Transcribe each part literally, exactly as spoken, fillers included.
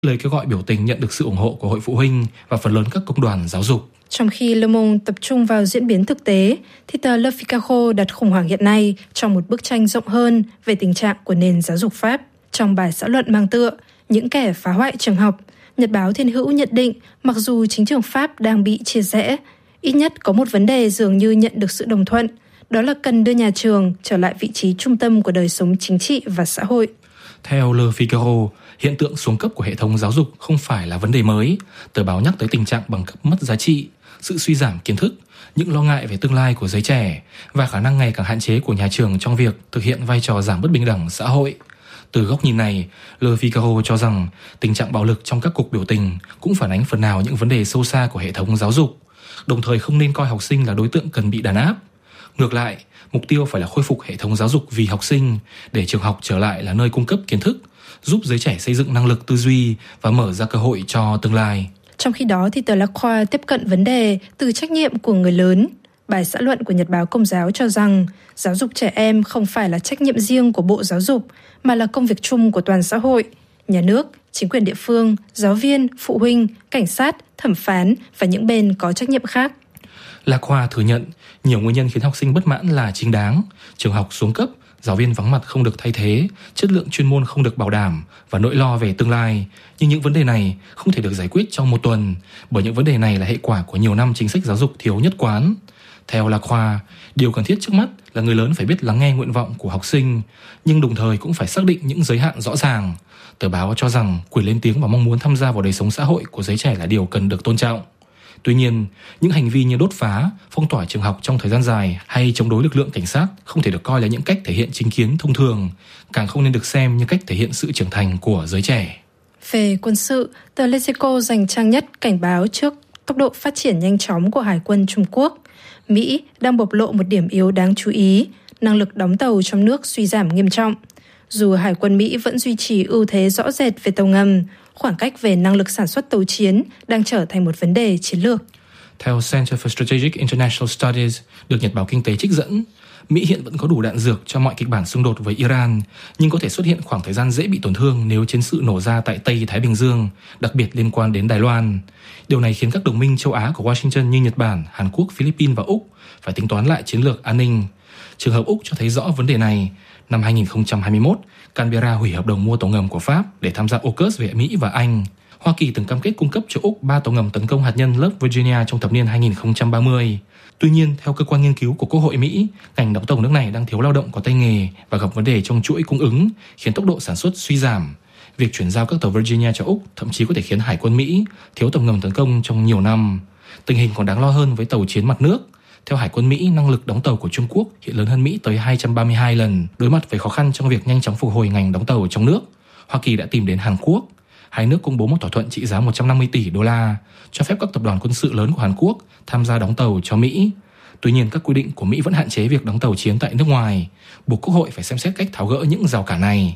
Lời kêu gọi biểu tình nhận được sự ủng hộ của hội phụ huynh và phần lớn các công đoàn giáo dục. Trong khi Le Monde tập trung vào diễn biến thực tế, thì tờ Le Figaro đặt khủng hoảng hiện nay trong một bức tranh rộng hơn về tình trạng của nền giáo dục Pháp. Trong bài xã luận mang tựa Những kẻ phá hoại trường học, Nhật báo Thiên Hữu nhận định mặc dù chính trường Pháp đang bị chia rẽ, ít nhất có một vấn đề dường như nhận được sự đồng thuận, đó là cần đưa nhà trường trở lại vị trí trung tâm của đời sống chính trị và xã hội. Theo Le Figaro, hiện tượng xuống cấp của hệ thống giáo dục không phải là vấn đề mới. Tờ báo nhắc tới tình trạng bằng cấp mất giá trị, sự suy giảm kiến thức, những lo ngại về tương lai của giới trẻ và khả năng ngày càng hạn chế của nhà trường trong việc thực hiện vai trò giảm bất bình đẳng xã hội. Từ góc nhìn này, Le Figaro cho rằng tình trạng bạo lực trong các cuộc biểu tình cũng phản ánh phần nào những vấn đề sâu xa của hệ thống giáo dục, đồng thời không nên coi học sinh là đối tượng cần bị đàn áp. Ngược lại, mục tiêu phải là khôi phục hệ thống giáo dục vì học sinh, để trường học trở lại là nơi cung cấp kiến thức, giúp giới trẻ xây dựng năng lực tư duy và mở ra cơ hội cho tương lai. Trong khi đó, thì tờ La Croix tiếp cận vấn đề từ trách nhiệm của người lớn. Bài xã luận của Nhật báo Công giáo cho rằng giáo dục trẻ em không phải là trách nhiệm riêng của Bộ Giáo dục, mà là công việc chung của toàn xã hội. Nhà nước, chính quyền địa phương, giáo viên, phụ huynh, cảnh sát, thẩm phán và những bên có trách nhiệm khác. Lacroix thừa nhận nhiều nguyên nhân khiến học sinh bất mãn là chính đáng: trường học xuống cấp, giáo viên vắng mặt không được thay thế, chất lượng chuyên môn không được bảo đảm và nỗi lo về tương lai. Nhưng những vấn đề này không thể được giải quyết trong một tuần, bởi những vấn đề này là hệ quả của nhiều năm chính sách giáo dục thiếu nhất quán. Theo Lacroix, điều cần thiết trước mắt là người lớn phải biết lắng nghe nguyện vọng của học sinh, nhưng đồng thời cũng phải xác định những giới hạn rõ ràng. Tờ báo cho rằng quyền lên tiếng và mong muốn tham gia vào đời sống xã hội của giới trẻ là điều cần được tôn trọng. Tuy nhiên, những hành vi như đốt phá, phong tỏa trường học trong thời gian dài hay chống đối lực lượng cảnh sát không thể được coi là những cách thể hiện chính kiến thông thường, càng không nên được xem như cách thể hiện sự trưởng thành của giới trẻ. Về quân sự, tờ Les Echos dành trang nhất cảnh báo trước tốc độ phát triển nhanh chóng của Hải quân Trung Quốc. Mỹ đang bộc lộ một điểm yếu đáng chú ý, năng lực đóng tàu trong nước suy giảm nghiêm trọng. Dù Hải quân Mỹ vẫn duy trì ưu thế rõ rệt về tàu ngầm, khoảng cách về năng lực sản xuất tàu chiến đang trở thành một vấn đề chiến lược. Theo Center for Strategic International Studies, được Nhật báo Kinh tế trích dẫn, Mỹ hiện vẫn có đủ đạn dược cho mọi kịch bản xung đột với Iran, nhưng có thể xuất hiện khoảng thời gian dễ bị tổn thương nếu chiến sự nổ ra tại Tây Thái Bình Dương, đặc biệt liên quan đến Đài Loan. Điều này khiến các đồng minh châu Á của Washington như Nhật Bản, Hàn Quốc, Philippines và Úc phải tính toán lại chiến lược an ninh. Trường hợp Úc cho thấy rõ vấn đề này. Năm hai không hai mốt, Canberra hủy hợp đồng mua tàu ngầm của Pháp để tham gia AUKUS với Mỹ và Anh. Hoa Kỳ từng cam kết cung cấp cho Úc ba tàu ngầm tấn công hạt nhân lớp Virginia trong thập niên hai không ba mươi. Tuy nhiên, theo cơ quan nghiên cứu của Quốc hội Mỹ, ngành đóng tàu nước này đang thiếu lao động có tay nghề và gặp vấn đề trong chuỗi cung ứng, khiến tốc độ sản xuất suy giảm. Việc chuyển giao các tàu Virginia cho Úc thậm chí có thể khiến Hải quân Mỹ thiếu tàu ngầm tấn công trong nhiều năm. Tình hình còn đáng lo hơn với tàu chiến mặt nước. Theo Hải quân Mỹ, năng lực đóng tàu của Trung Quốc hiện lớn hơn Mỹ tới hai trăm ba mươi hai lần. Đối mặt với khó khăn trong việc nhanh chóng phục hồi ngành đóng tàu trong nước, Hoa Kỳ đã tìm đến Hàn Quốc. Hai nước công bố một thỏa thuận trị giá một trăm năm mươi tỷ đô la, cho phép các tập đoàn quân sự lớn của Hàn Quốc tham gia đóng tàu cho Mỹ. Tuy nhiên, các quy định của Mỹ vẫn hạn chế việc đóng tàu chiến tại nước ngoài, buộc Quốc hội phải xem xét cách tháo gỡ những rào cản này.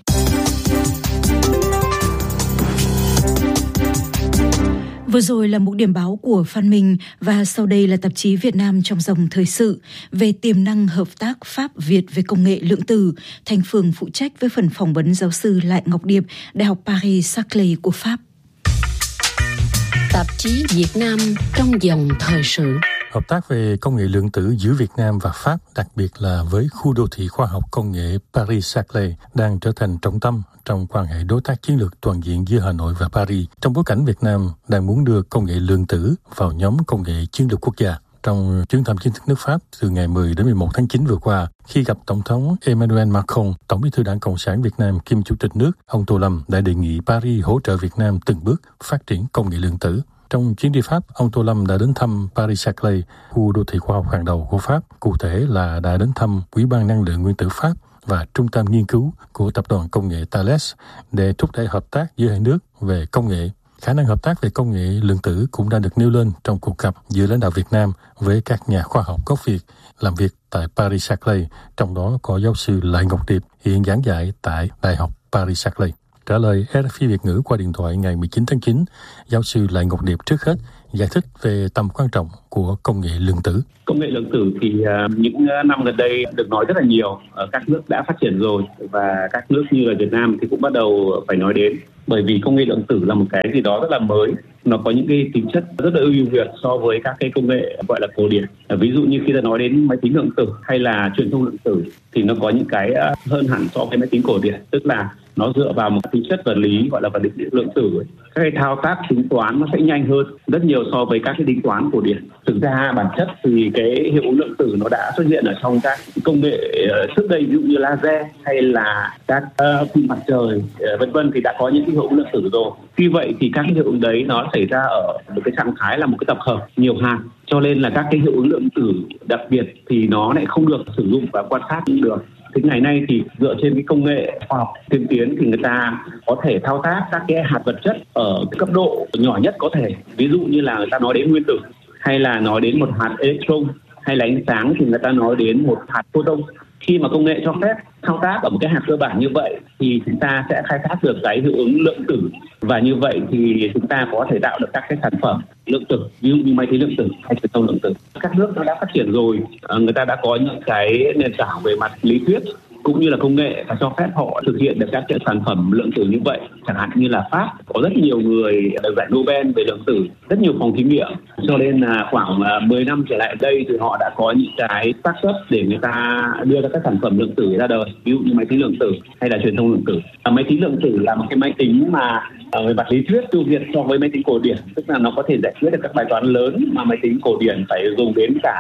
Vừa rồi là một điểm báo của Phan Minh và sau đây là tạp chí Việt Nam trong dòng thời sự về tiềm năng hợp tác Pháp-Việt về công nghệ lượng tử. Thành Phương phụ trách với phần phỏng vấn giáo sư Lại Ngọc Điệp, Đại học Paris-Saclay của Pháp. Tạp chí Việt Nam trong dòng thời sự. Hợp tác về công nghệ lượng tử giữa Việt Nam và Pháp, đặc biệt là với khu đô thị khoa học công nghệ Paris-Saclay, đang trở thành trọng tâm trong quan hệ đối tác chiến lược toàn diện giữa Hà Nội và Paris, trong bối cảnh Việt Nam đang muốn đưa công nghệ lượng tử vào nhóm công nghệ chiến lược quốc gia. Trong chuyến thăm chính thức nước Pháp từ ngày mười đến mười một tháng chín vừa qua, khi gặp Tổng thống Emmanuel Macron, Tổng bí thư Đảng Cộng sản Việt Nam kiêm Chủ tịch nước, ông Tô Lâm đã đề nghị Paris hỗ trợ Việt Nam từng bước phát triển công nghệ lượng tử. Trong chuyến đi Pháp, ông Tô Lâm đã đến thăm Paris-Saclay, khu đô thị khoa học hàng đầu của Pháp. Cụ thể là đã đến thăm Ủy ban Năng lượng Nguyên tử Pháp và Trung tâm Nghiên cứu của Tập đoàn Công nghệ Thales để thúc đẩy hợp tác giữa hai nước về công nghệ. Khả năng hợp tác về công nghệ lượng tử cũng đã được nêu lên trong cuộc gặp giữa lãnh đạo Việt Nam với các nhà khoa học gốc Việt làm việc tại Paris-Saclay, trong đó có giáo sư Lại Ngọc Điệp, hiện giảng dạy tại Đại học Paris-Saclay. Trả lời rờ ép i Việt ngữ qua điện thoại ngày mười chín tháng chín, giáo sư Lại Ngọc Điệp trước hết giải thích về tầm quan trọng của công nghệ lượng tử. Công nghệ lượng tử thì uh, những năm gần đây được nói rất là nhiều. Ở các nước đã phát triển rồi và các nước như là Việt Nam thì cũng bắt đầu phải nói đến. Bởi vì công nghệ lượng tử là một cái gì đó rất là mới. Nó có những cái tính chất rất là ưu việt so với các cái công nghệ gọi là cổ điển. Ví dụ như khi ta nói đến máy tính lượng tử hay là truyền thông lượng tử thì nó có những cái hơn hẳn so với máy tính cổ điển. Tức là nó dựa vào một tính chất vật lý gọi là vật lý lượng tử. Các cái thao tác tính toán nó sẽ nhanh hơn rất nhiều so với các cái tính toán cổ điển. Thực ra bản chất thì cái hiệu ứng lượng tử nó đã xuất hiện ở trong các công nghệ trước đây, ví dụ như laser hay là các uh, pin mặt trời uh, vân vân thì đã có những cái hiệu ứng lượng tử rồi. Tuy vậy thì các cái hiệu ứng đấy nó xảy ra ở một cái trạng thái là một cái tập hợp nhiều hạt, cho nên là các cái hiệu ứng lượng tử đặc biệt thì nó lại không được sử dụng và quan sát được. Thế ngày nay thì dựa trên cái công nghệ khoa học tiên tiến thì người ta có thể thao tác các cái hạt vật chất ở cái cấp độ nhỏ nhất có thể. Ví dụ như là người ta nói đến nguyên tử, hay là nói đến một hạt electron, hay là ánh sáng thì người ta nói đến một hạt photon. Khi mà công nghệ cho phép thao tác ở một cái hạt cơ bản như vậy thì chúng ta sẽ khai thác được cái hiệu ứng lượng tử, và như vậy thì chúng ta có thể tạo được các cái sản phẩm lượng tử, ví dụ như máy tính lượng tử hay truyền thông lượng tử. Các nước nó đã phát triển rồi, người ta đã có những cái nền tảng về mặt lý thuyết cũng như là công nghệ và cho phép họ thực hiện được các cái sản phẩm lượng tử như vậy. Chẳng hạn như là Pháp có rất nhiều người được giải Nobel về lượng tử, rất nhiều phòng thí nghiệm, cho nên là khoảng mười năm trở lại đây thì họ đã có những cái startup để người ta đưa ra các sản phẩm lượng tử ra đời, ví dụ như máy tính lượng tử hay là truyền thông lượng tử. Máy tính lượng tử là một cái máy tính mà về mặt lý thuyết ưu việt so với máy tính cổ điển, tức là nó có thể giải quyết được các bài toán lớn mà máy tính cổ điển phải dùng đến cả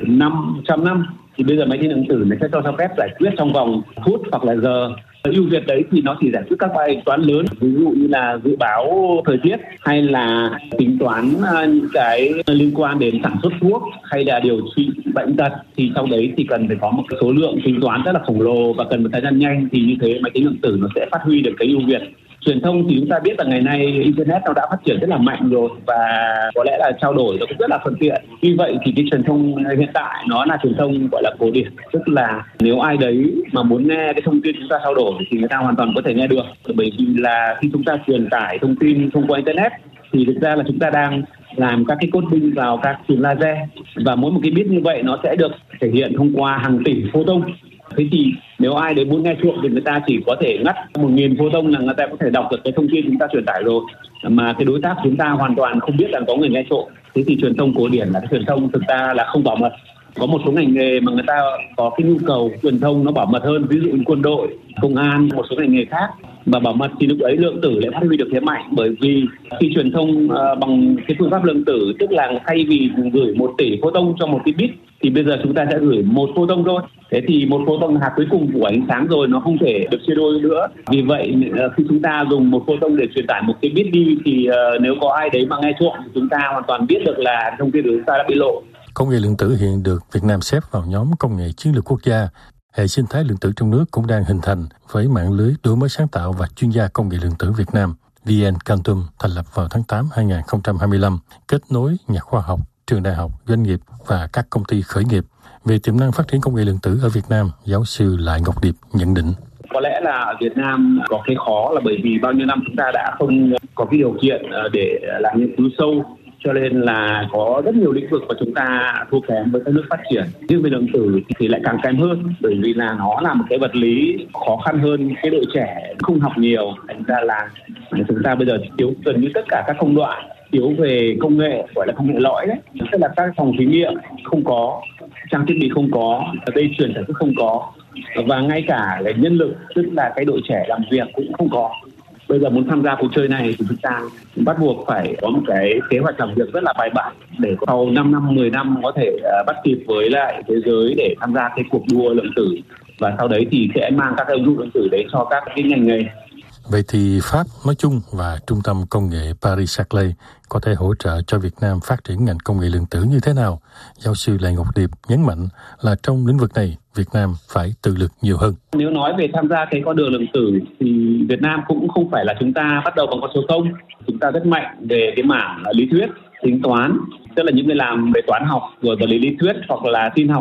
năm trăm năm. Thì bây giờ máy tính lượng tử nó sẽ cho phép giải quyết trong vòng phút hoặc là giờ. Ưu việt đấy thì nó chỉ giải quyết các bài toán lớn, ví dụ như là dự báo thời tiết hay là tính toán những cái liên quan đến sản xuất thuốc hay là điều trị bệnh tật. Thì trong đấy thì cần phải có một số lượng tính toán rất là khổng lồ và cần một thời gian nhanh, thì như thế máy tính lượng tử nó sẽ phát huy được cái ưu việt. Truyền thông thì chúng ta biết là ngày nay Internet nó đã phát triển rất là mạnh rồi và có lẽ là trao đổi nó cũng rất là thuận tiện. Vì vậy thì cái truyền thông hiện tại nó là truyền thông gọi là cổ điển, tức là nếu ai đấy mà muốn nghe cái thông tin chúng ta trao đổi thì người ta hoàn toàn có thể nghe được. Bởi vì là khi chúng ta truyền tải thông tin thông qua Internet thì thực ra là chúng ta đang làm các cái coding vào các truyền laser, và mỗi một cái bit như vậy nó sẽ được thể hiện thông qua hàng tỷ photon. Thế thì nếu ai đấy muốn nghe trộm thì người ta chỉ có thể ngắt một nghìn photon là người ta có thể đọc được cái thông tin chúng ta truyền tải rồi, mà cái đối tác chúng ta hoàn toàn không biết là có người nghe trộm. Thế thì truyền thông cổ điển là cái truyền thông thực ra là không bảo mật. Có một số ngành nghề mà người ta có cái nhu cầu truyền thông nó bảo mật hơn, ví dụ như quân đội, công an, một số ngành nghề khác. Và bảo mật thì lúc ấy lượng tử lại phát huy được thế mạnh, bởi vì khi truyền thông uh, bằng cái phương pháp lượng tử, tức là thay vì gửi một tỷ photon cho một cái bit thì bây giờ chúng ta sẽ gửi một photon thôi. Thế thì một photon là hạt cuối cùng của ánh sáng rồi, nó không thể được chia đôi nữa. Vì vậy uh, khi chúng ta dùng một photon để truyền tải một cái bit đi thì uh, nếu có ai đấy mà nghe trộm thì chúng ta hoàn toàn biết được là thông tin của chúng ta đã bị lộ. Công nghệ lượng tử hiện được Việt Nam xếp vào nhóm công nghệ chiến lược quốc gia. Hệ sinh thái lượng tử trong nước cũng đang hình thành với mạng lưới đổi mới sáng tạo và chuyên gia công nghệ lượng tử Việt Nam. vê en Quantum thành lập vào tháng tám năm hai không hai lăm, kết nối nhà khoa học, trường đại học, doanh nghiệp và các công ty khởi nghiệp. Về tiềm năng phát triển công nghệ lượng tử ở Việt Nam, giáo sư Lại Ngọc Điệp nhận định. Có lẽ là ở Việt Nam có cái khó là bởi vì bao nhiêu năm chúng ta đã không có cái điều kiện để làm nghiên cứu sâu, cho nên là có rất nhiều lĩnh vực mà chúng ta thua kém với các nước phát triển. Nhưng về lượng tử thì lại càng kém hơn, bởi vì là nó là một cái vật lý khó khăn hơn, cái đội trẻ không học nhiều, thành ra là chúng ta bây giờ thiếu gần như tất cả các công đoạn, thiếu về công nghệ, gọi là công nghệ lõi đấy, tức là các phòng thí nghiệm không có, trang thiết bị không có, dây chuyền sản xuất không có, và ngay cả cái nhân lực, tức là cái đội trẻ làm việc cũng không có. Bây giờ muốn tham gia cuộc chơi này thì chúng ta bắt buộc phải có một cái kế hoạch làm việc rất là bài bản để sau năm năm, mười năm có thể bắt kịp với lại thế giới để tham gia cái cuộc đua lượng tử, và sau đấy thì sẽ mang các ứng dụng lượng tử đấy cho các cái ngành nghề. Vậy thì Pháp nói chung và Trung tâm Công nghệ Paris-Saclay có thể hỗ trợ cho Việt Nam phát triển ngành công nghệ lượng tử như thế nào? Giáo sư Lại Ngọc Điệp nhấn mạnh là trong lĩnh vực này, Việt Nam phải tự lực nhiều hơn. Nếu nói về tham gia cái con đường lượng tử thì Việt Nam cũng không phải là chúng ta bắt đầu bằng con số không. Chúng ta rất mạnh về cái mảng lý thuyết, tính toán, tức là những người làm về toán học rồi vật lý lý thuyết hoặc là tin học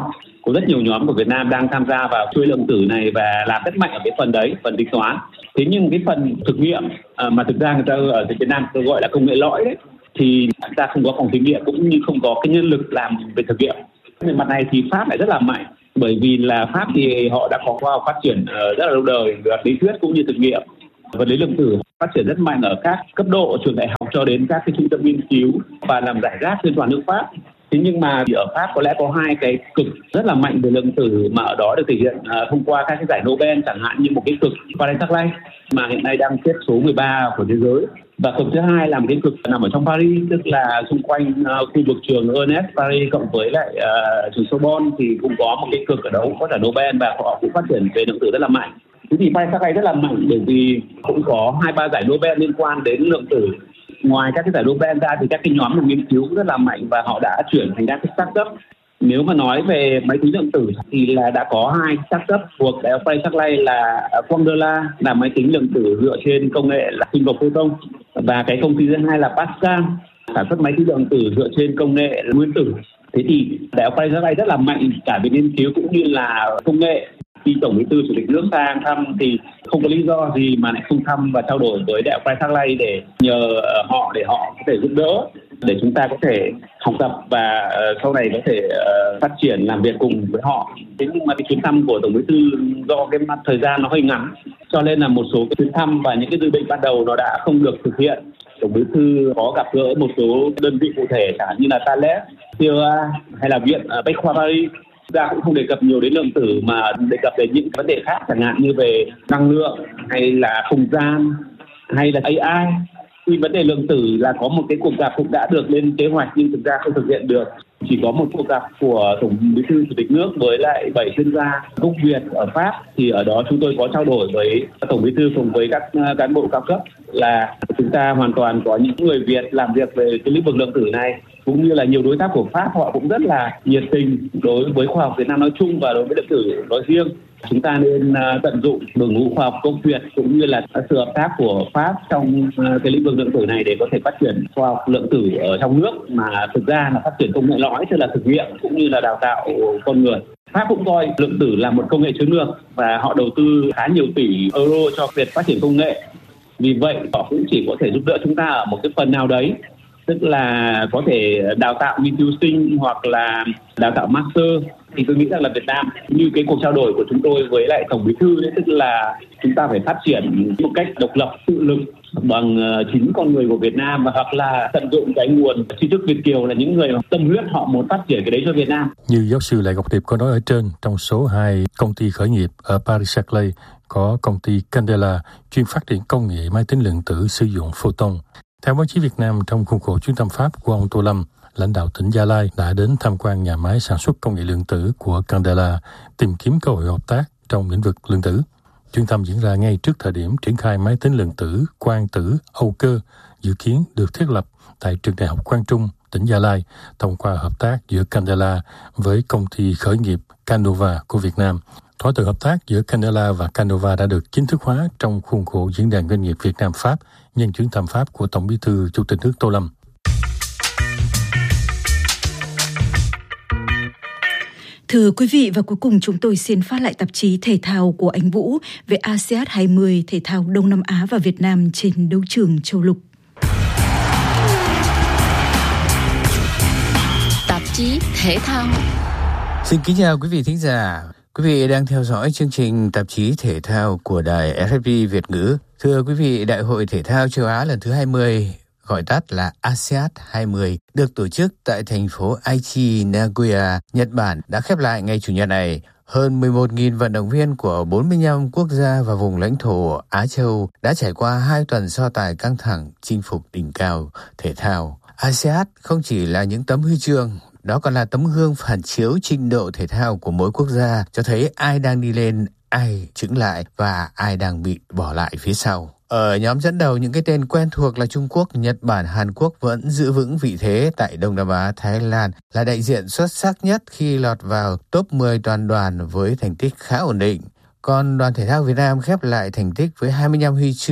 Có rất nhiều nhóm của Việt Nam đang tham gia vào chuỗi lượng tử này và làm rất mạnh ở cái phần đấy, phần tính toán. Thế nhưng cái phần thực nghiệm mà thực ra người ta ở Việt Nam tôi gọi là công nghệ lõi đấy, thì chúng ta không có phòng thí nghiệm cũng như không có cái nhân lực làm về thực nghiệm. Về mặt này thì Pháp lại rất là mạnh, bởi vì là Pháp thì họ đã có khoa học phát triển rất là lâu đời, về lý thuyết cũng như thực nghiệm. Vật lý lượng tử phát triển rất mạnh ở các cấp độ trường đại học cho đến các cái trung tâm nghiên cứu và làm rải rác trên toàn nước Pháp. Thế nhưng mà ở Pháp có lẽ có hai cái cực rất là mạnh về lượng tử mà ở đó được thể hiện uh, thông qua các cái giải Nobel, chẳng hạn như một cái cực Paris-Saclay mà hiện nay đang xếp số mười ba của thế giới. Và cực thứ hai là một cái cực nằm ở trong Paris, tức là xung quanh uh, khu vực trường Ernest Paris cộng với lại uh, trường Sorbonne thì cũng có một cái cực ở đó có giải Nobel và họ cũng phát triển về lượng tử rất là mạnh. Thế thì Paris-Saclay rất là mạnh bởi vì cũng có hai ba giải Nobel liên quan đến lượng tử. Ngoài các cái giải Nobel ra thì các cái nhóm làm nghiên cứu rất là mạnh và họ đã chuyển thành các cái startup. Nếu mà nói về máy tính lượng tử thì là đã có hai startup thuộc Đại học Paris-Saclay là Quandela, là máy tính lượng tử dựa trên công nghệ là sinh vật photon, và cái công ty thứ hai là Pascal, sản xuất máy tính lượng tử dựa trên công nghệ là nguyên tử. Thế thì Đại học Paris-Saclay rất là mạnh cả về nghiên cứu cũng như là công nghệ. Khi Tổng Bí thư Chủ tịch nước sang thăm thì không có lý do gì mà lại không thăm và trao đổi với Đại học Paris-Saclay để nhờ họ để họ có thể giúp đỡ, để chúng ta có thể học tập và uh, sau này có thể uh, phát triển làm việc cùng với họ. Thế nhưng mà cái chuyến thăm của Tổng Bí thư do cái mặt thời gian nó hơi ngắn, cho nên là một số cái chuyến thăm và những cái dự định ban đầu nó đã không được thực hiện. Tổng Bí thư có gặp gỡ một số đơn vị cụ thể chẳng hạn như là Thales, xê e a hay là Viện uh, Bách khoa Paris. Ta cũng không đề cập nhiều đến lượng tử mà đề cập đến những vấn đề khác, chẳng hạn như về năng lượng hay là không gian hay là a i. Thì vấn đề lượng tử là có một cái cuộc gặp cũng đã được lên kế hoạch nhưng thực ra không thực hiện được. Chỉ có một cuộc gặp của Tổng Bí thư Chủ tịch nước với lại bảy chuyên gia gốc Việt ở Pháp, thì ở đó chúng tôi có trao đổi với Tổng Bí thư cùng với các cán bộ cao cấp là chúng ta hoàn toàn có những người Việt làm việc về cái lĩnh vực lượng tử này, cũng như là nhiều đối tác của Pháp họ cũng rất là nhiệt tình đối với khoa học Việt Nam nói chung và đối với lượng tử nói riêng. Chúng ta nên uh, tận dụng đội ngũ khoa học gốc Việt cũng như là sự hợp tác của Pháp trong uh, cái lĩnh vực lượng tử này để có thể phát triển khoa học lượng tử ở trong nước, mà thực ra là phát triển công nghệ lõi, tức là thực nghiệm cũng như là đào tạo con người. Pháp cũng coi lượng tử là một công nghệ chiến lược và họ đầu tư khá nhiều tỷ euro cho việc phát triển công nghệ. Vì vậy họ cũng chỉ có thể giúp đỡ chúng ta ở một cái phần nào đấy, tức là có thể đào tạo nghiên cứu sinh hoặc là đào tạo master. Thì tôi nghĩ rằng là Việt Nam như cái cuộc trao đổi của chúng tôi với lại Tổng Bí thư đấy, tức là chúng ta phải phát triển một cách độc lập, tự lực bằng chính con người của Việt Nam, và hoặc là tận dụng cái nguồn tri thức Việt kiều là những người tâm huyết họ muốn phát triển cái đấy cho Việt Nam. Như giáo sư Lại Ngọc Điệp có nói ở trên, trong số hai công ty khởi nghiệp ở Paris-Saclay có công ty Candela chuyên phát triển công nghệ máy tính lượng tử sử dụng photon. Theo báo chí Việt Nam, trong khuôn khổ chuyến thăm Pháp của ông Tô Lâm, lãnh đạo tỉnh Gia Lai đã đến tham quan nhà máy sản xuất công nghệ lượng tử của Candela, tìm kiếm cơ hội hợp tác trong lĩnh vực lượng tử. Chuyến thăm diễn ra ngay trước thời điểm triển khai máy tính lượng tử quang tử Âu Cơ, dự kiến được thiết lập tại trường Đại học Quang Trung, tỉnh Gia Lai, thông qua hợp tác giữa Candela với công ty khởi nghiệp Canova của Việt Nam. Thỏa thuận hợp tác giữa Candela và Canova đã được chính thức hóa trong khuôn khổ diễn đàn doanh nghiệp Việt Nam Pháp nhân chuyến thăm Pháp của Tổng Bí thư Chủ tịch nước Tô Lâm. Thưa quý vị, và cuối cùng chúng tôi xin phát lại tạp chí thể thao của anh Vũ về a sê an hai mươi thể thao Đông Nam Á và Việt Nam trên đấu trường châu lục. Tạp chí thể thao. Xin kính chào quý vị thính giả. Quý vị đang theo dõi chương trình tạp chí thể thao của đài ép ép pê Việt ngữ. Thưa quý vị, Đại hội Thể thao Châu Á lần thứ hai mươi, gọi tắt là a sê an hai mươi, được tổ chức tại thành phố Aichi, Nagoya, Nhật Bản đã khép lại ngày Chủ nhật này. Hơn mười một nghìn vận động viên của bốn mươi lăm quốc gia và vùng lãnh thổ Á Châu đã trải qua hai tuần so tài căng thẳng chinh phục đỉnh cao thể thao. a sê an không chỉ là những tấm huy chương, đó còn là tấm gương phản chiếu trình độ thể thao của mỗi quốc gia, cho thấy ai đang đi lên, ai chững lại và ai đang bị bỏ lại phía sau. Ở nhóm dẫn đầu, những cái tên quen thuộc là Trung Quốc, Nhật Bản, Hàn Quốc vẫn giữ vững vị thế tại Đông Nam Á. Thái Lan là đại diện xuất sắc nhất khi lọt vào top mười toàn đoàn với thành tích khá ổn định. Còn đoàn thể thao Việt Nam khép lại thành tích với hai mươi lăm huy chương,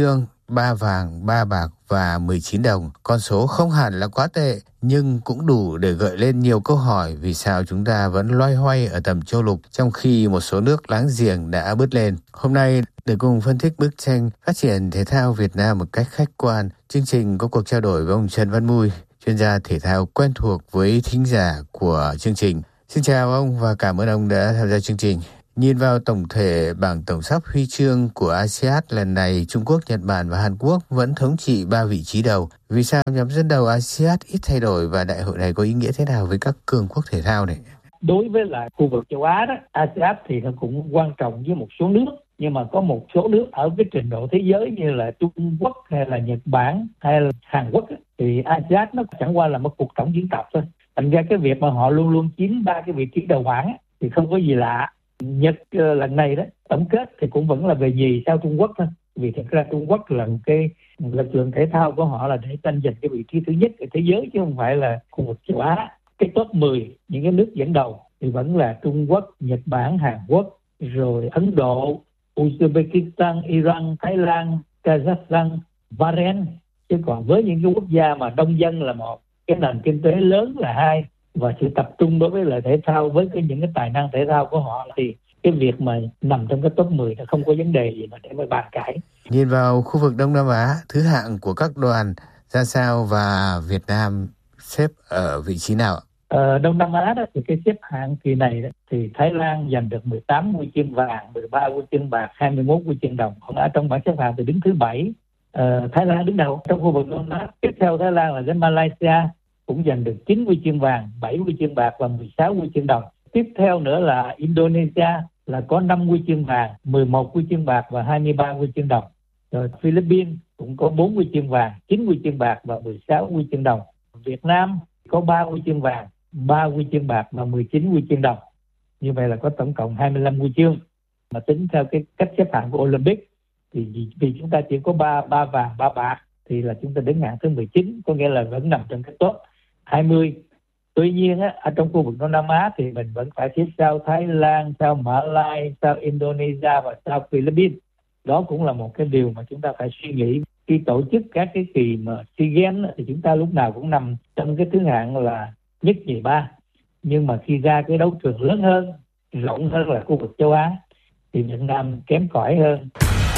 ba vàng, ba bạc và mười chín đồng. Con số không hẳn là quá tệ, nhưng cũng đủ để gợi lên nhiều câu hỏi vì sao chúng ta vẫn loay hoay ở tầm châu lục trong khi một số nước láng giềng đã bứt lên. Hôm nay, để cùng phân tích bức tranh phát triển thể thao Việt Nam một cách khách quan, chương trình có cuộc trao đổi với ông Trần Văn Mui, chuyên gia thể thao quen thuộc với thính giả của chương trình. Xin chào ông và cảm ơn ông đã tham gia chương trình. Nhìn vào tổng thể bảng tổng sắp huy chương của a sê an lần này, Trung Quốc, Nhật Bản và Hàn Quốc vẫn thống trị ba vị trí đầu. Vì sao nhóm dẫn đầu a sê an ít thay đổi và đại hội này có ý nghĩa thế nào với các cường quốc thể thao này? Đối với lại khu vực châu Á đó, a sê an thì nó cũng quan trọng với một số nước, nhưng mà có một số nước ở cái trình độ thế giới như là Trung Quốc hay là Nhật Bản hay là Hàn Quốc thì a sê an nó chẳng qua là một cuộc tổng diễn tập thôi. Thành ra cái việc mà họ luôn luôn chiếm ba cái vị trí đầu bảng thì không có gì lạ. Nhật uh, lần này đó tổng kết thì cũng vẫn là về nhì sau Trung Quốc thôi, vì thật ra Trung Quốc là một cái lực lượng thể thao của họ là để tranh giành cái vị trí thứ nhất ở thế giới chứ không phải là khu vực châu Á. Cái top mười những cái nước dẫn đầu thì vẫn là Trung Quốc, Nhật Bản, Hàn Quốc, rồi Ấn Độ, Uzbekistan, Iran, Thái Lan, Kazakhstan, Bahrain. Chứ còn với những cái quốc gia mà đông dân là một, cái nền kinh tế lớn là hai, và sự tập trung đối với lại thể thao với cái những cái tài năng thể thao của họ thì cái việc mà nằm trong cái top mười nó không có vấn đề gì mà để mà bàn cãi. Nhìn vào khu vực Đông Nam Á, thứ hạng của các đoàn ra sao và Việt Nam xếp ở vị trí nào? Ở Đông Nam Á đó thì cái xếp hạng kỳ này đó, thì Thái Lan giành được mười tám huy chương vàng, mười ba huy chương bạc, hai mươi mốt huy chương đồng. Còn ở trong bảng xếp hạng thì đứng thứ bảy. Ờ, Thái Lan đứng đầu trong khu vực Đông Nam Á. Tiếp theo Thái Lan là đến Malaysia, cũng giành được chín huy chương vàng, bảy huy chương bạc và mười sáu huy chương đồng. Tiếp theo nữa là Indonesia là có năm huy chương vàng, mười một huy chương bạc và hai mươi ba huy chương đồng. Rồi Philippines cũng có bốn huy chương vàng, chín huy chương bạc và mười sáu huy chương đồng. Việt Nam có ba huy chương vàng, ba huy chương bạc và mười chín huy chương đồng. Như vậy là có tổng cộng hai mươi lăm huy chương. Mà tính theo cái cách xếp hạng của Olympic thì vì, vì chúng ta chỉ có ba ba vàng, ba bạc thì là chúng ta đứng hạng thứ mười chín, có nghĩa là vẫn nằm trong cái top hai mươi. Tuy nhiên á, ở trong khu vực Đông Nam Á thì mình vẫn phải xếp sau Thái Lan, sau Mã Lai, sau Indonesia và sau Philippines. Đó cũng là một cái điều mà chúng ta phải suy nghĩ. Khi tổ chức các cái kỳ mà SEA Games thì chúng ta lúc nào cũng nằm trong cái thứ hạng là nhất nhì ba. Nhưng mà khi ra cái đấu trường lớn hơn, rộng hơn là khu vực châu Á thì Việt Nam kém cỏi hơn.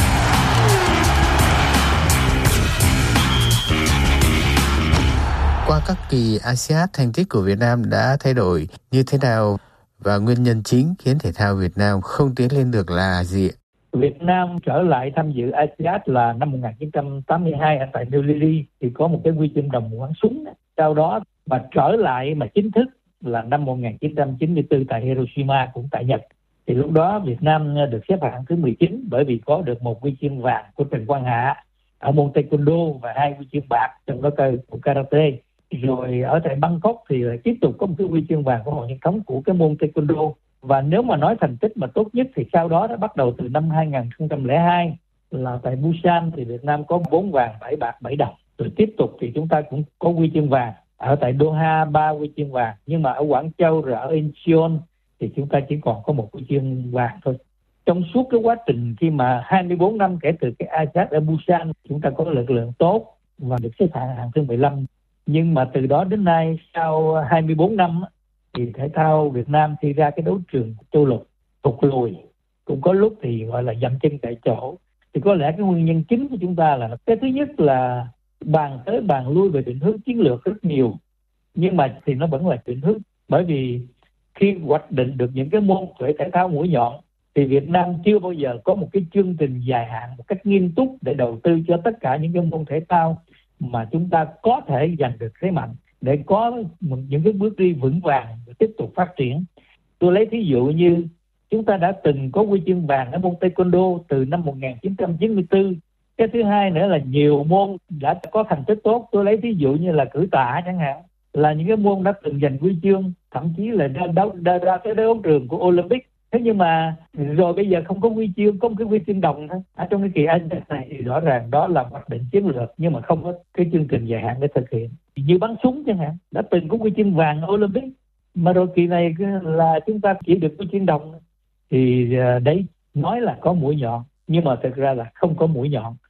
Qua các kỳ a sê an, thành tích của Việt Nam đã thay đổi như thế nào và nguyên nhân chính khiến thể thao Việt Nam không tiến lên được là gì? Việt Nam trở lại tham dự a sê an là năm một nghìn chín trăm tám mươi hai ở tại New Delhi thì có một cái huy chương đồng bắn súng. Sau đó mà trở lại mà chính thức là năm một nghìn chín trăm chín mươi tư tại Hiroshima cũng tại Nhật. Thì lúc đó Việt Nam được xếp hạng thứ mười chín bởi vì có được một huy chương vàng của Trần Quang Hạ ở môn taekwondo và hai huy chương bạc trong đó của karate. Rồi ở tại Bangkok thì lại tiếp tục có một cái huy chương vàng của hội truyền thống của cái môn taekwondo. Và nếu mà nói thành tích mà tốt nhất thì sau đó đã bắt đầu từ năm hai nghìn không trăm lẻ hai là tại Busan thì Việt Nam có bốn vàng, bảy bạc, bảy đồng. Rồi tiếp tục thì chúng ta cũng có huy chương vàng. Ở tại Doha ba huy chương vàng, nhưng mà ở Quảng Châu rồi ở Incheon thì chúng ta chỉ còn có một huy chương vàng thôi. Trong suốt cái quá trình khi mà hai mươi bốn năm kể từ cái a sê an ở Busan, chúng ta có lực lượng tốt và được xếp hạng hạng thứ mười lăm. Nhưng mà từ đó đến nay sau hai mươi bốn năm thì thể thao Việt Nam khi ra cái đấu trường châu lục thụt lùi, cũng có lúc thì gọi là dậm chân tại chỗ. Thì có lẽ cái nguyên nhân chính của chúng ta là cái thứ nhất là bàn tới bàn lui về định hướng chiến lược rất nhiều, nhưng mà thì nó vẫn là định hướng. Bởi vì khi hoạch định được những cái môn thể thao mũi nhọn thì Việt Nam chưa bao giờ có một cái chương trình dài hạn một cách nghiêm túc để đầu tư cho tất cả những cái môn thể thao mà chúng ta có thể giành được thế mạnh để có một, những cái bước đi vững vàng để tiếp tục phát triển. Tôi lấy thí dụ như chúng ta đã từng có huy chương vàng ở môn taekwondo từ năm một nghìn chín trăm chín mươi tư. Cái thứ hai nữa là nhiều môn đã có thành tích tốt. Tôi lấy thí dụ như là cử tạ chẳng hạn, là những cái môn đã từng giành huy chương, thậm chí là ra đấu ra, ra cái đấu trường của Olympic. Thế nhưng mà rồi bây giờ không có huy chương, có một cái huy chương đồng thôi. Ở trong cái kỳ a sê an này thì rõ ràng đó là hoạch định chiến lược nhưng mà không có cái chương trình dài hạn để thực hiện. Như bắn súng chẳng hạn, đã từng có huy chương vàng Olympic mà rồi kỳ này là chúng ta chỉ được huy chương đồng. Thì đấy nói là có mũi nhọn nhưng mà thực ra là không có mũi nhọn.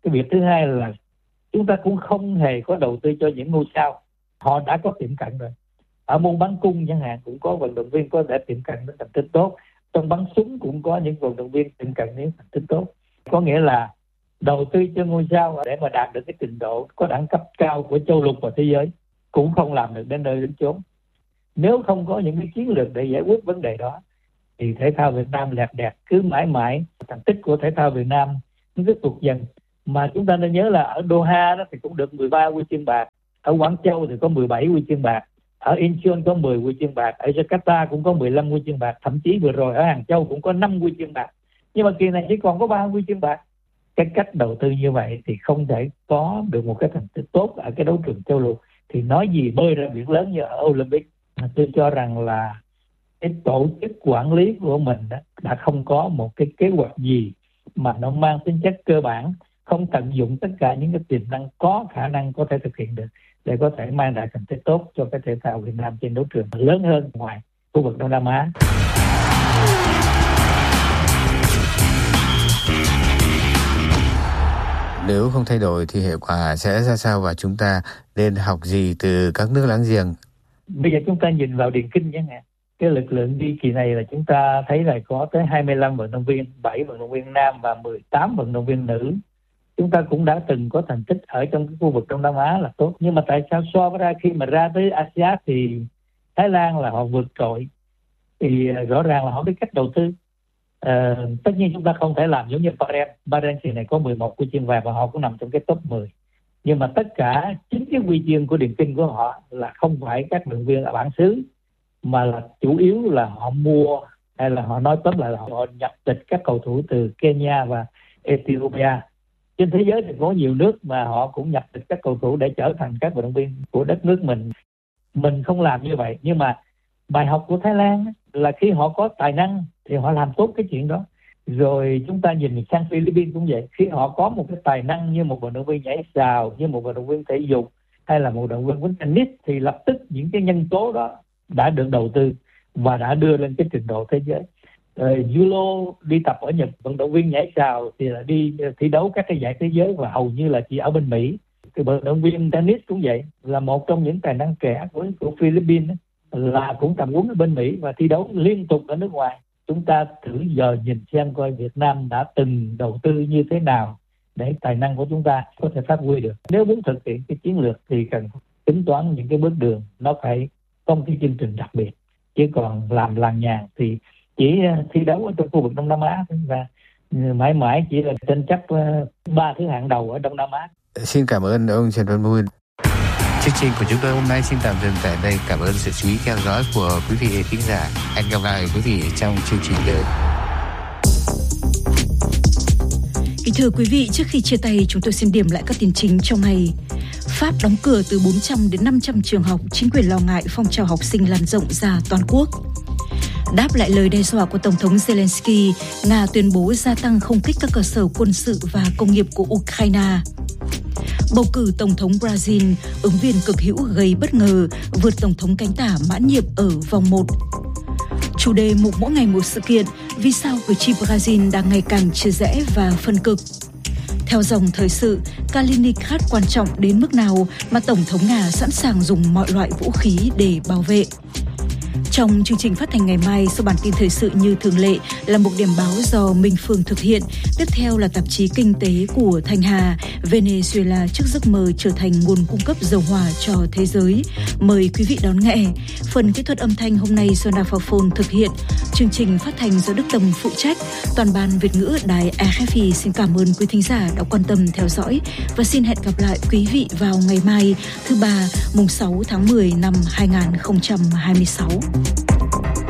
Cái việc thứ hai là chúng ta cũng không hề có đầu tư cho những ngôi sao. Họ đã có tiệm cận rồi. Ở môn bắn cung chẳng hạn cũng có vận động viên có thể tiệm cận đến thành tích tốt. Trong bắn súng cũng có những vận động viên tiệm cận đến thành tích tốt. Có nghĩa là đầu tư cho ngôi sao để mà đạt được cái trình độ có đẳng cấp cao của châu lục và thế giới cũng không làm được đến nơi đến chốn. Nếu không có những cái chiến lược để giải quyết vấn đề đó thì thể thao Việt Nam lẹt đẹt cứ mãi mãi thành tích của thể thao Việt Nam nó cứ tụt dần. Mà chúng ta nên nhớ là ở Doha đó thì cũng được mười ba huy chương bạc, ở Quảng Châu thì có mười bảy huy chương bạc, ở Incheon có mười huy chương bạc, ở Jakarta cũng có mười lăm huy chương bạc, thậm chí vừa rồi ở Hàng Châu cũng có năm huy chương bạc. Nhưng mà kỳ này chỉ còn có ba huy chương bạc. Cái cách đầu tư như vậy thì không thể có được một cái thành tích tốt ở cái đấu trường châu lục, thì nói gì bơi ra biển lớn như ở Olympic. Tôi cho rằng là cái tổ chức quản lý của mình đó đã không có một cái kế hoạch gì mà nó mang tính chất cơ bản, không tận dụng tất cả những cái tiềm năng có khả năng có thể thực hiện được để có thể mang lại thành tích tốt cho cái thể thao Việt Nam trên đấu trường lớn hơn ngoài khu vực Đông Nam Á. Nếu không thay đổi thì hệ quả sẽ ra sao và chúng ta nên học gì từ các nước láng giềng? Bây giờ chúng ta nhìn vào điền kinh chẳng hạn. Cái lực lượng đi kỳ này là chúng ta thấy là có tới hai mươi lăm vận động viên, bảy vận động viên nam và mười tám vận động viên nữ. Chúng ta cũng đã từng có thành tích ở trong cái khu vực Đông Nam Á là tốt. Nhưng mà tại sao so với ra khi mà ra tới a sê an thì Thái Lan là họ vượt trội. Thì rõ ràng là họ biết cách đầu tư. À, tất nhiên chúng ta không thể làm giống như Bahrain. Bahrain thì này có mười một huy chương vàng và họ cũng nằm trong cái top mười. Nhưng mà tất cả chính cái huy chương của điền kinh của họ là không phải các vận động viên ở bản xứ, mà là chủ yếu là họ mua, hay là họ nói tóm lại là họ nhập tịch các cầu thủ từ Kenya và Ethiopia. Trên thế giới thì có nhiều nước mà họ cũng nhập tịch các cầu thủ để trở thành các vận động viên của đất nước mình. Mình không làm như vậy, nhưng mà bài học của Thái Lan là khi họ có tài năng thì họ làm tốt cái chuyện đó. Rồi chúng ta nhìn sang Philippines cũng vậy, khi họ có một cái tài năng như một vận động viên nhảy sào, như một vận động viên thể dục hay là một vận động viên quýnh tennis thì lập tức những cái nhân tố đó đã được đầu tư và đã đưa lên cái trình độ thế giới. Rồi judo đi tập ở Nhật, vận động viên nhảy sào thì là đi thi đấu các cái giải thế giới và hầu như là chỉ ở bên Mỹ. Cái vận động viên tennis cũng vậy, là một trong những tài năng trẻ của, của Philippines là cũng tập huấn ở bên Mỹ và thi đấu liên tục ở nước ngoài. Chúng ta thử giờ nhìn xem coi Việt Nam đã từng đầu tư như thế nào để tài năng của chúng ta có thể phát huy được. Nếu muốn thực hiện cái chiến lược thì cần tính toán những cái bước đường, nó phải có một cái chương trình đặc biệt. Chứ còn làm làng nhàng thì chỉ thi đấu ở trong khu vực Đông Nam Á và mãi mãi chỉ là tranh chấp ba thứ hạng đầu ở Đông Nam Á. Xin cảm ơn ông Trần Văn Mun. Chương trình của chúng tôi hôm nay xin tạm dừng tại đây. Cảm ơn sự chú ý theo dõi của quý vị khán giả. Hẹn gặp lại quý vị trong chương trình tới. Kính thưa quý vị, trước khi chia tay, chúng tôi xin điểm lại các tin chính trong ngày. Pháp đóng cửa từ bốn trăm đến năm trăm trường học, chính quyền lo ngại phong trào học sinh lan rộng ra toàn quốc. Đáp lại lời đe dọa của Tổng thống Zelensky, Nga tuyên bố gia tăng không kích các cơ sở quân sự và công nghiệp của Ukraine. Bầu cử Tổng thống Brazil, ứng viên cực hữu gây bất ngờ, vượt Tổng thống cánh tả mãn nhiệm ở vòng một. Chủ đề mục mỗi ngày một sự kiện, vì sao cử tri Brazil đang ngày càng chia rẽ và phân cực. Theo dòng thời sự, Kaliningrad quan trọng đến mức nào mà Tổng thống Nga sẵn sàng dùng mọi loại vũ khí để bảo vệ. Trong chương trình phát thanh ngày mai, sau bản tin thời sự như thường lệ là một điểm báo do Minh Phương thực hiện. Tiếp theo là tạp chí kinh tế của Thanh Hà, Venezuela trước giấc mơ trở thành nguồn cung cấp dầu hỏa cho thế giới. Mời quý vị đón nghe. Phần kỹ thuật âm thanh hôm nay do Nafaphone thực hiện. Chương trình phát thanh do Đức Tâm phụ trách. Toàn ban Việt ngữ đài rờ ép i xin cảm ơn quý thính giả đã quan tâm theo dõi và xin hẹn gặp lại quý vị vào ngày mai thứ ba, mùng sáu tháng mười năm hai nghìn không trăm hai mươi sáu.